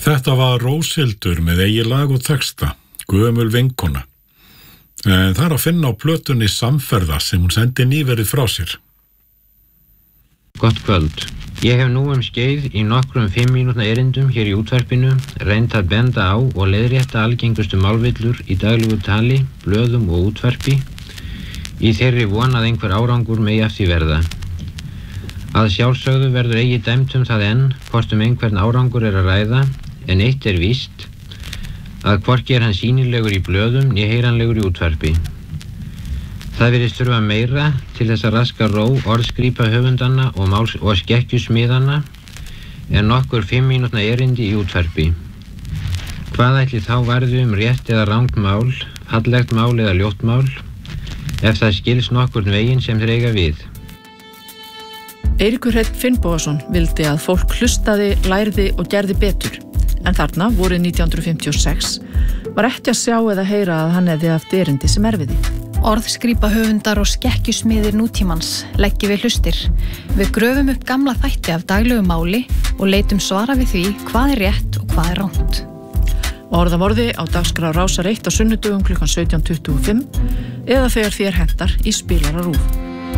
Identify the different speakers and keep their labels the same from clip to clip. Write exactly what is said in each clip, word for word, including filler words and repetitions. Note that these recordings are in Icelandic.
Speaker 1: Þetta var Róshildur með eigið lag og texta, gömul vinkona. En það er að finna á plötunni Samferða sem hún sendi nýverið frá sér.
Speaker 2: Gott kvöld. Ég hef nú um skeið í nokkrum fimm mínútna erindum hér í útvarpinu reynt að benda á og leiðrétta algengustu málvillur í daglegu tali, blöðum og útvarpi í þeirri von að einhver árangur megi af því verða. Að sjálfsögðu verður eigi dæmt um það enn hvort um einhvern árangur er að ræða, en eitt er víst að hvorki er hann sýnilegur í blöðum né heyranlegur í útvarpi. Það virðist þurfa meira til þess að raska ró orðskrýpa höfundanna og, máls- og skekkjusmiðanna en nokkur fimm mínútna erindi í útvarpi. Hvað ætli þá varði um rétt eða rangt mál, fallegt mál eða ljótt mál, ef það skils nokkurn veginn sem þeir eiga við?
Speaker 3: Eiríkur Hreinn Finnbogason vildi að fólk hlustaði, lærði og gerði betur. En þarna, vorið nítján hundruð fimmtíu og sex, var ekki að sjá eða heyra að hann hefði haft erindi sem erfiði.
Speaker 4: Orðskrýpa höfundar og skekkjusmiðir nútímans leggi við hlustir. Við gröfum upp gamla þætti af daglegu máli og leitum svara við því hvað er rétt og hvað er rangt.
Speaker 3: Orð af orði á dagskrá Rásar eitt á sunnudögum klukkan sautján tuttugu og fimm eða þegar þér hentar í Spilara RÚV.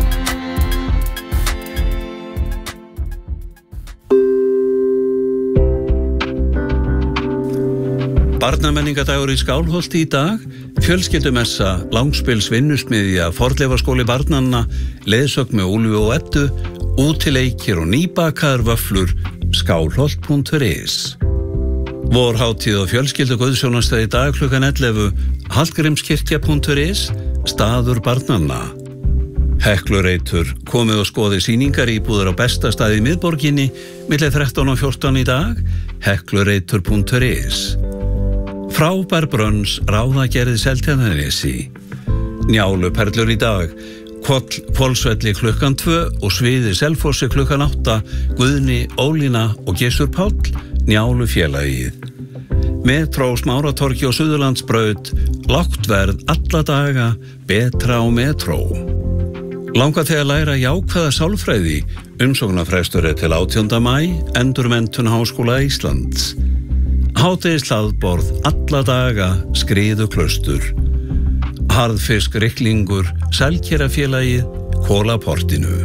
Speaker 5: Barnamenningadagur í Skálholti í dag, fjölskyldumessa, langspils vinnusmiðja, fornleifaskóli barnanna, leiðsögn með Úlfi og Eddu, útileikir og nýbakaðar vöfflur, skálholt punktur is. Vorhátíð og fjölskyldu guðsjónastað í dag klukkan ellefu, hallgrímskirkja punktur is, staður barnanna. Heklureitur, komið og skoði sýningar íbúður á besta staði í miðborginni, milli þrettán og fjórtán í dag, heklureitur punktur is. Frábær brönns ráðagerði Seltjarnarnesi. Njáluperlur í dag, Hvoll Hvolsvelli klukkan tvö og Sviði Selfossi klukkan átta, Guðni, Ólína og Gissur Páll, Njálufélagið. Metró Smáratorgi og Suðurlandsbraut, lágt verð alla daga, betra á metró. Langar þig að læra jákvæða sálfræði, umsóknarfrestur er til átjánda maí, Endurmenntun Háskóla Íslands. Hádegishlaðborð alla daga, Skriðu Klaustur. Harðfisk Ryklingur, Selkerafélagið, Kolaportinu.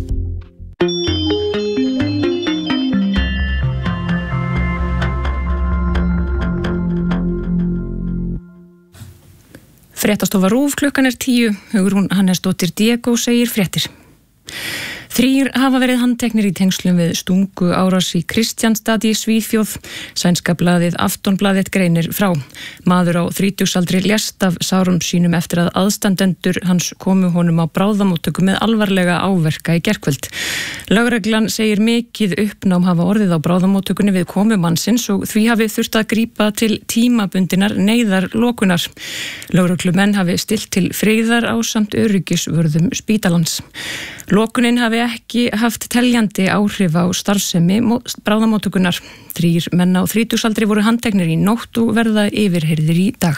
Speaker 6: Fréttastofa RÚV klukkan er tíu, Hugrún Hannesdóttir Diego segir fréttir. Þrír hafa verið handteknir í tengslum við stungu árás í Kristjánstad í Svíþjóð. Sænska blaðið Aftonblaðið greinir frá. Maður á þrítugsaldri lést af sárum sínum eftir að aðstandendur hans komu honum á bráðamóttöku með alvarlega áverka í gærkvöld. Lögreglan segir mikið uppnám hafa orðið á bráðamóttökunni við komu mannsins og því hafi þurft að grípa til tímabundinnar neyðarlokunar. Lögreglumenn hafi stillt til friðar ásamt öryggisvörðum spítalans. Lokunin hafi ekki haft teljandi áhrif á starfsemi bráðamóttökunnar. Þrír menn á þrítugsaldri voru handteknir í nótt og verða yfirheyrðir í dag.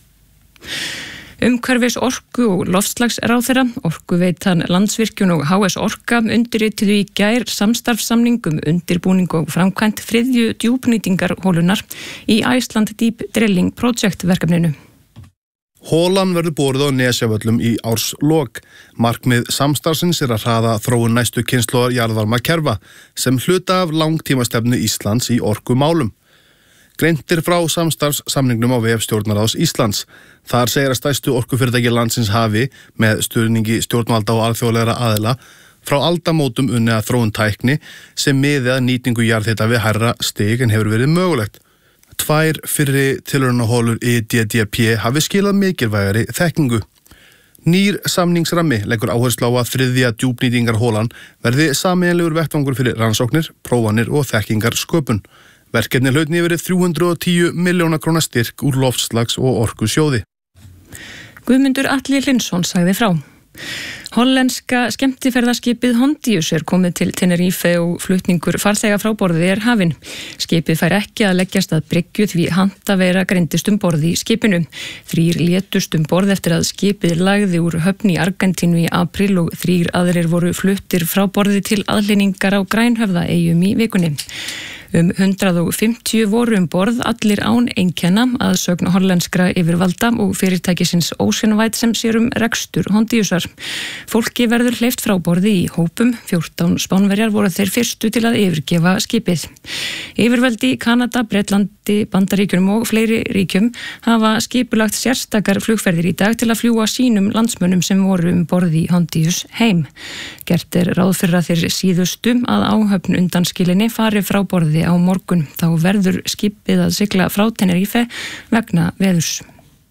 Speaker 6: Umhverfis orku og loftslagsráðherra, Orkuveitan Landsvirkjun og H S Orka undirrituðu í gær samstarfssamning um undirbúning og framkvæmt þriðju djúpnýtingarholunar í Iceland Deep Drilling Project verkefninu.
Speaker 7: Holan verður borið á Nesjavöllum í árslok. Markmið samstarfsins er að hraða þróun næstu kynslóðar jarðvarmakerfa sem hluta af langtímastefnu Íslands í orkumálum. Greint er frá samstarfssamningnum á vef Stjórnarráðs Íslands. Þar segir að stærstu orkufyrirtæki landsins hafi, með stuðningi stjórnvalda og alþjóðlegra aðila, frá aldamótum unnið að þróun tækni sem miði að nýtingu jarðhita við hærra stig en hefur verið mögulegt. Tvær fyrri tilraunaholur I D D P hafi skilað mikilvægari þekkingu. Nýr samningsrammi leggur áherslu á að þriðja djúpnýtingarholan verði sameiginlegur vettvangur fyrir rannsóknir, prófanir og þekkingarsköpun. Verkefni hlaut nýverið þrjú hundruð og tíu milljóna króna styrk úr loftslags- og orkusjóði.
Speaker 6: Guðmundur Atli Hlynsson sagði frá. Hollenska skemmtiferðaskipið Hondius er komið til Tenerife og flutningur farþega frá borði er hafinn. Skipið fær ekki að leggjast að bryggju því handaveira greindist um borði í skipinu. Þrír létust um borð eftir að skipið lagði úr höfn í Argentínu í apríl og þrír aðrir voru fluttir frá borði til aðhlynningar á Grænhöfðaeyjum í vikunni. Um hundrað fimmtíu voru um borð, allir án einkenna að sögn hollenskra yfirvalda og fyrirtækisins Oceanwide sem sér um rekstur Hondíusar. Fólki verður hleypt frá borði í hópum, fjórtán Spánverjar voru þeir fyrstu til að yfirgefa skipið. Yfirvaldi í Kanada, Bretlandi, Bandaríkjunum og fleiri ríkjum hafa skipulagt sérstakar flugferðir í dag til að fljúga sínum landsmönnum sem voru um borði í Hondíus heim. Gert er ráð fyrir að þeir síðustu að áhöfn undanskilinni fari frá borði á morgun. Þá verður skipið að sigla frá Tenerife vegna veðurs.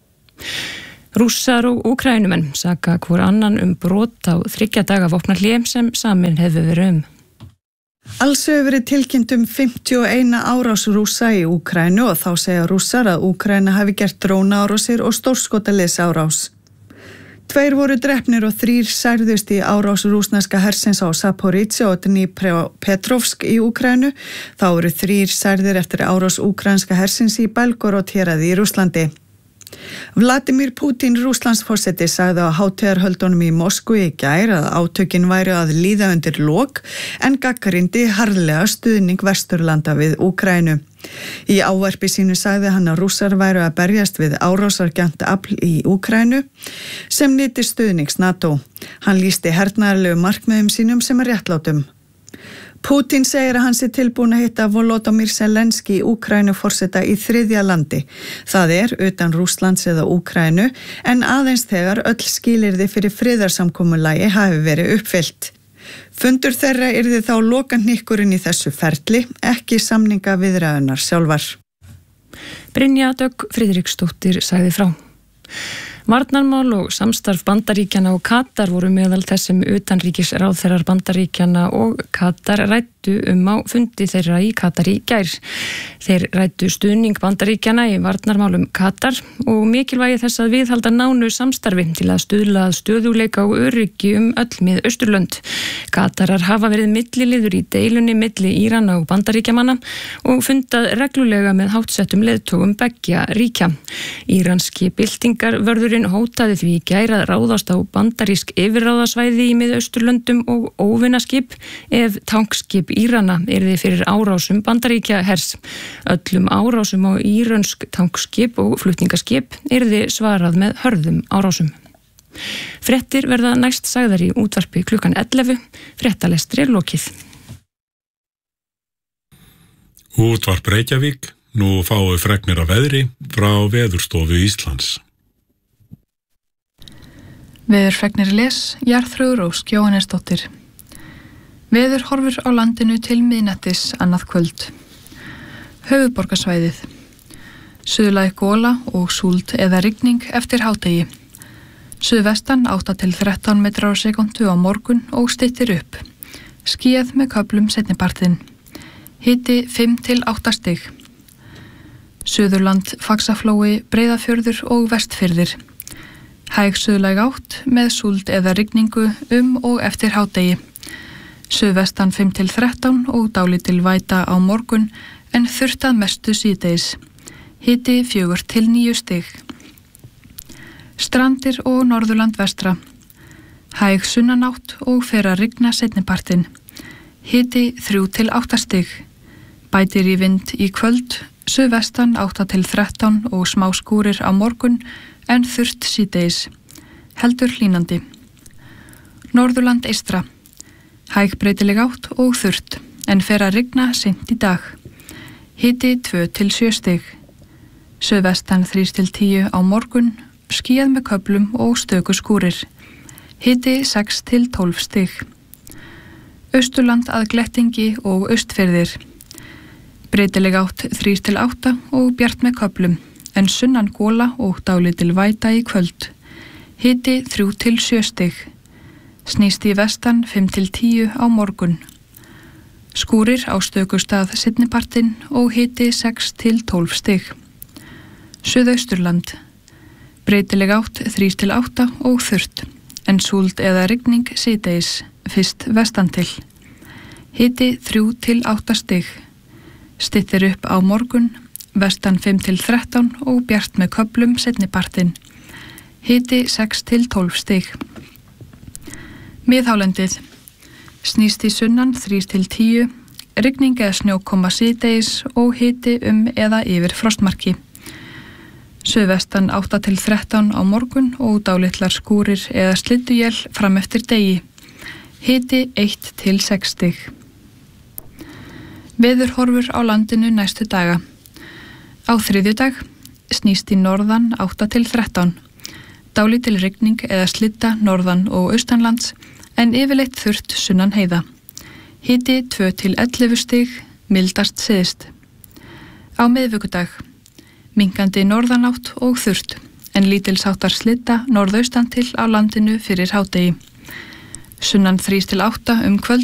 Speaker 6: Rússar og Úkraínumenn saka hvor annan um brot á þriggja daga vopnahlé sem samin hefur verið um.
Speaker 8: Alls hefur verið tilkynnt um fimmtíu og eina árás Rússa í Úkraínu og þá segja Rússar að Úkraína hafi gert drónaárásir og stórskotaliðs árás. Tveir voru drepnir og þrír særðust í árás rússneska hersins á Zaporizhzhia og Dnipropetrovsk í Úkraínu. Þá voru þrír særðir eftir árás úkraínska hersins í Belgorod héraði í Rússlandi. Vladimir Putin, Rússlandsforseti, sagði á hátíðarhöldunum í Moskvu í gær að átökin væru að líða undir lok en gagnrýndi harðlega stuðning Vesturlanda við Úkraínu. Í ávarpi sínu sagði hann að Rússar væru að berjast við árásargjarnt afl í Úkraínu sem nyti stuðnings NATO. Hann lýsti hernaðarlegu markmiðum sínum sem er réttlátum. Putin segir að hann sé tilbúin að hitta Volodymyr Zelenski í Úkraínu forseta í þriðja landi. Það er utan Rússlands eða Úkraínu en aðeins þegar öll skilyrði fyrir friðarsamkomulagi hafi verið uppfyllt. Fundur þeirra yrði þá lokahnykkurinn í þessu ferli, ekki samninga viðræðunar sjálfar.
Speaker 6: Brynja Dögg Friðriksdóttir sagði frá. Varnarmál og samstarf Bandaríkjanna og Katar voru meðal þessum utanríkisráðherrar Bandaríkjanna og Katar ræddu um á fundi þeirra í Katar í gær. Þeir ræddu stuðning Bandaríkjanna í varnarmálum Katar og mikilvægi þess að viðhalda nánu samstarfi til að stuðla að stöðugleika og öryggi um öll mið Austurlönd. Katarar hafa verið milliliður í deilunni milli Írana og Bandaríkjamanna og fundað reglulega með háttsettum leiðtogum beggja ríkja. Íranski byltingar vörðurinn hótaði því í gær að ráðast á bandarísk yfirráðasvæði í Mið-Austurlöndum og óvinaskip ef tankskip Írana yrði fyrir árásum Bandaríkja hers. Öllum árásum á írönsk tankskip og flutningaskip yrði svarað með hörðum árásum. Fréttir verða næst sagðar í útvarpi klukkan ellefu, fréttalestri er lokið.
Speaker 1: Útvarp Reykjavík, nú fáum fregnir af veðri frá Veðurstofu Íslands.
Speaker 3: Veðurfregnir les, Jarþrúður Ósk Jóhannesdóttir. Veður horfur á landinu til miðnættis annað kvöld. Höfuðborgarsvæðið. Suðlæg gola og súld eða rigning eftir hádegi. Suðvestan átta til þrettán metrar á sekundu á morgun og styttir upp. Skýjað með köflum seinnipartinn. Hiti fimm til átta stig. Suðurland, Faxaflói, Breiðafjörður og Vestfirðir. Hæg suðlæg átt með súld eða rigningu um og eftir hádegi. Suðvestan fimm til þrettán og dálítil væta á morgun en þurrt að mestu síðdegis. Hiti fjögur til níu stig. Strandir og Norðurland vestra. Hæg sunnanátt og fer að rigna seinnipartinn. Hiti þrjú til átta stig. Bætir í vind í kvöld, suðvestan átta til þrettán og smá skúrir á morgun en þurrt síðdegis. Heldur hlýnandi. Norðurland eystra. Hæg breytileg átt og þurrt, en fer að rigna seint í dag. Hiti tvö til sjö stig. Suðvestan þrjú til tíu á morgun, skýjað með köflum og stöku skúrir. Hiti sex til tólf stig. Austurland að Glettingi og Austfirðir. Breytileg átt þrjú til átta og bjart með köflum, en sunnan gola og dálítil væta í kvöld. Hiti þrjú til sjö stig. Snýst í vestan fimm til tíu á morgun. Skúrir á stöku stað seinnipartinn og hiti sex til tólf stig. Suðausturland. Breytileg átt þrjú til átta og þurrt, en súld eða rigning síðdegis, fyrst vestan til. Hiti þrjú til átta stig. Styttir upp á morgun, vestan fimm til þrettán og bjart með köflum seinnipartinn. Hiti sex til tólf stig. Miðhálendið. Snýst í sunnan þrjú til tíu, rigning eða snjókoma síðdegis og hiti um eða yfir frostmarki. Suðvestan átta til þrettán á morgun og dálitlar skúrir eða slydduél fram eftir degi. Hiti eitt til sex stig. Veðurhorfur á landinu næstu daga. Á þriðjudag snýst í norðan átta til þrettán. Dálítil rigning eða slydda norðan og austanlands en yfirleitt þurrt sunnan heiða. Hiti tvö til ellefu stig, mildast syðst. Á miðvikudag minnkandi norðanátt og þurrt en lítilsháttar slydda norðaustan til á landinu fyrir hádegi. Sunnan þrjú til átta um kvöld